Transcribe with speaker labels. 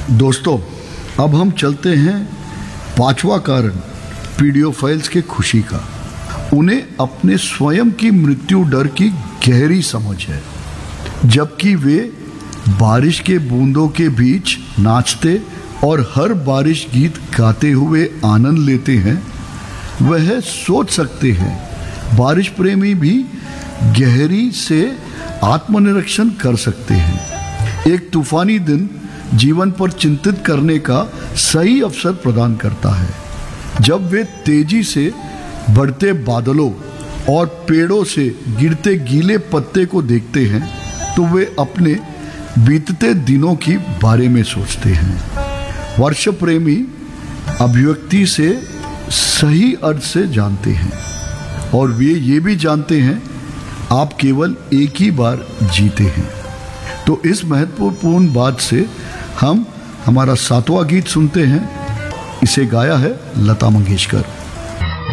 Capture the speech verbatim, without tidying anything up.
Speaker 1: दोस्तों, अब हम चलते हैं पांचवा कारण पीडियोफाइल्स के खुशी का। उन्हें अपने स्वयं की मृत्यु डर की गहरी समझ है। जबकि वे बारिश के बूंदों के बीच नाचते और हर बारिश गीत गाते हुए आनंद लेते हैं, वह सोच सकते हैं बारिश प्रेमी भी गहरी से आत्मनिरीक्षण कर सकते हैं। एक तूफानी दिन जीवन पर चिंतित करने का सही अवसर प्रदान करता है। जब वे तेजी से बढ़ते बादलों और पेड़ों से गिरते गीले पत्ते को देखते हैं तो वे अपने बीतते दिनों की बारे में सोचते हैं। वर्ष प्रेमी अभिव्यक्ति से सही अर्थ से जानते हैं और वे ये भी जानते हैं आप केवल एक ही बार जीते हैं। तो इस महत्वपूर्ण बात से हम हमारा सातवां गीत सुनते हैं। इसे गाया है लता मंगेशकर।